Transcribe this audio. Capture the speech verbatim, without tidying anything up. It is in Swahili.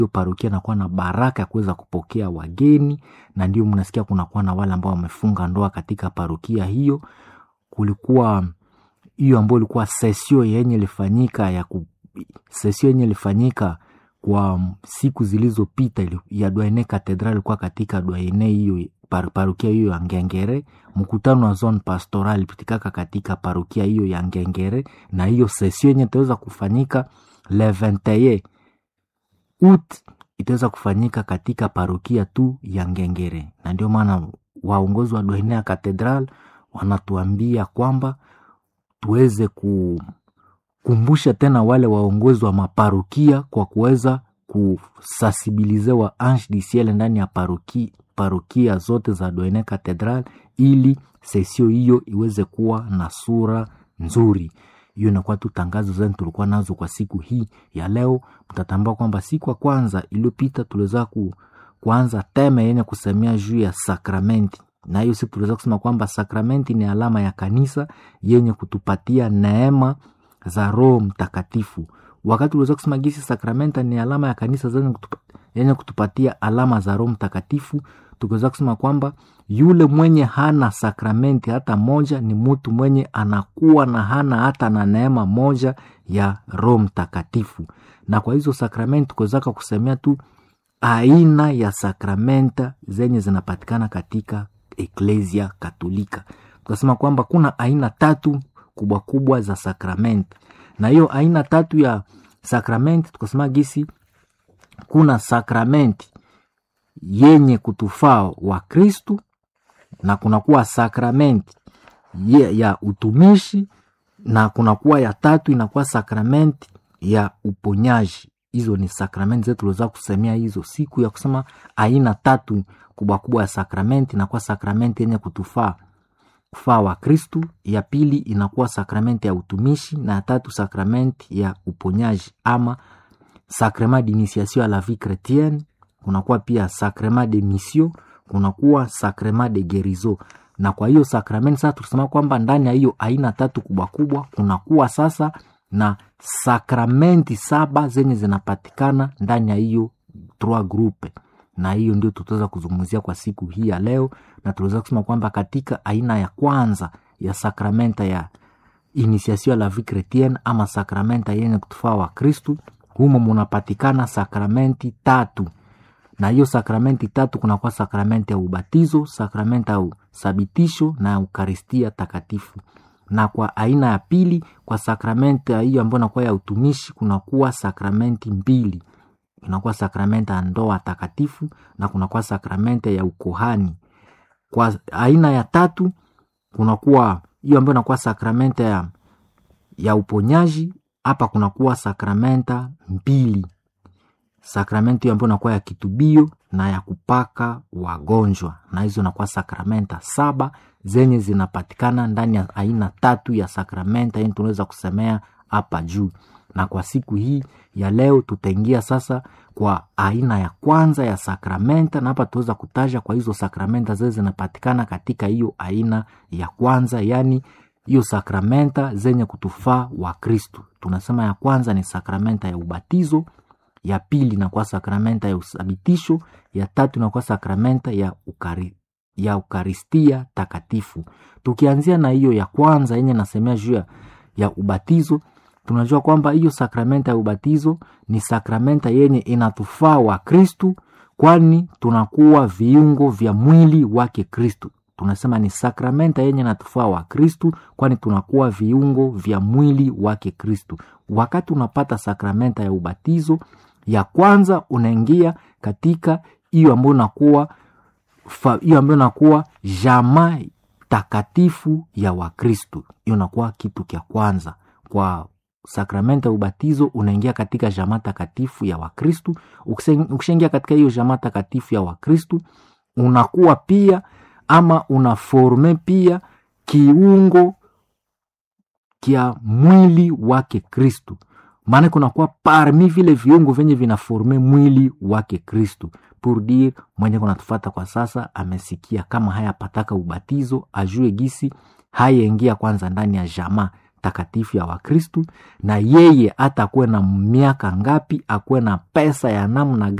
hiyo parokia inakuwa na baraka ya kuweza kupokea wageni, na ndio mnasikia kunakuwa na wale ambao wamefunga ndoa katika parokia hiyo. Kulikuwa hiyo ambayo ilikuwa sesio yenye ilifanyika ya ku, sesio yenye ilifanyika kwa siku zilizopita ya Douaine Cathedral, ilikuwa katika Douaine hiyo par, parokia hiyo ya Ngengere. Mkutano wa zone pastoral pitikaka katika parokia hiyo ya Ngengere, na hiyo sesio yenye itaweza kufanyika le vingt et un août itaweza kufanyika katika parokia tu ya Ngengere. Na ndio maana waongozi wa Douaine Cathedral wanatuambia kwamba tuweze kukumbusha tena wale waongozi wa maparokia kwa kuweza kusasibilize wa Ange du Ciel ndani ya parokia, parokia zote za Douaine Cathedral, ili sesio hiyo iweze kuwa na sura nzuri. Hiyo inakuwa tu tangazo zetu tulikuwa nazo kwa siku hii ya leo. Mtatambua kwamba siku ya kwanza iliyopita tuliweza ku, kuanza teme yenye kusemea juu ya sakramenti, na hiyo siku tuliweza kusema kwamba sakramenti ni alama ya kanisa yenye kutupatia neema za Roho Mtakatifu. Wakati tuliweza kusema gisi sakramenta ni alama ya kanisa zenye kutupatia, yenye kutupatia alama za Roho Mtakatifu, tukiweza kusema kwamba yule mwenye hana sakramenti hata moja ni mtu mwenye anakuwa na hana hata na neema moja ya Roho Mtakatifu. Na kwa hizo sakramenti tukiweza kusemea tu aina ya sakramenta zenye zinapatikana katika Eklesia Katolika. Tukasema kwamba kuna aina tatu kubwa kubwa za sakramenti, na hiyo aina tatu ya sakramenti tukasema gisi kuna sakramenti yenye kutufaa wa Kristu, na kunakuwa sakramenti ye, ya utumishi, na kunakuwa ya tatu inakuwa sakramenti ya uponyaji. Hizo ni sakramenti zetu tuliweza kusemea hizo siku ya kusema aina tatu kubwa kubwa ya sakramenti. Inakuwa sakramenti yenye kutufaa kufaa wa Kristu, ya pili inakuwa sakramenti ya utumishi, na ya tatu sakramenti ya uponyaji ama sacrement d'initiation à la vie chrétienne. Kunakuwa pia sacrement de mission, kunakuwa sacrement de guérison. Na kwa hiyo sakramenti sasa tunasema kwamba ndani ya hiyo aina tatu kubwa kubwa kunakuwa sasa na sakramenti saba zenye zinapatikana ndani ya hiyo trois groupe, na hiyo ndio tutaweza kuzungumzia kwa siku hii ya leo. Na tunaweza kusema kwamba katika aina ya kwanza ya sakramenta ya initiation à la vie chrétienne ama sakramenta yenye kutufaa wa Kristu, humo munapatikana sakramenti tatu. Na hiyo sakramenti tatu kunakuwa sakramenti ya ubatizo, sakramenti ya usabitisho na Eukaristia takatifu. Na kwa aina ya pili, kwa sakramenti hiyo ambayo inakuwa ya utumishi, kunakuwa sakramenti mbili. Kunakuwa sakramenti ya ndoa takatifu na kunakuwa sakramenti ya ukohani. Kwa aina ya tatu, kunakuwa hiyo ambayo inakuwa sakramenti ya ya uponyaji. Hapa kunakuwa sakramenta mbili. Sakramenti hiyo ambayo inakuwa ya kitubio na ya kupaka wagonjwa, na hizo inakuwa sakramenta saba zenye zinapatikana ndani ya aina tatu ya sakramenta yenye tunaweza kusemea hapa juu. Na kwa siku hii ya leo tutaingia sasa kwa aina ya kwanza ya sakramenta, na hapa tuweza kutaja kwa hizo sakramenta zenye zinapatikana katika hiyo aina ya kwanza, yani hiyo sakramenta zenye kutufaa wa Kristu. Tunasema ya kwanza ni sakramenta ya ubatizo, ya pili inakuwa sakramenta ya usabitisho, ya tatu inakuwa sakramenta ya ukari, ya Eukaristia takatifu. Tukianzia na hiyo ya kwanza yenye nasemea juu ya ubatizo, tunajua kwamba hiyo sakramenta ya ubatizo ni sakramenta yenye inatufaa wa Kristu, kwani tunakuwa viungo vya mwili wake Kristu. Tunasema ni sakramenta yenye inatufaa wa Kristu, kwani tunakuwa viungo vya mwili wake Kristu. Wakati unapata sakramenta ya ubatizo ya kwanza, unaingia katika hiyo ambayo inakuwa hiyo ambayo inakuwa jamaa takatifu ya Wakristu. Hiyo inakuwa kitu kia kwanza. Kwa sakramenta ya ubatizo unaingia katika jamaa takatifu ya Wakristu. Ukishaingia katika hiyo jamaa takatifu ya Wakristu, unakuwa pia ama unaforme pia kiungo kia mwili wake Kristu. Maana kunakuwa parmi vile viungo venye vinaforme mwili wake Kristu. Pour dire mwenye kunatufata kwa sasa amesikia kama haya pataka ubatizo, ajue gisi haya ingia kwanza ndani ya jamaa takatifu ya Wakristu, na yeye hata akuwe na miaka ngapi, akuwe na pesa ya namna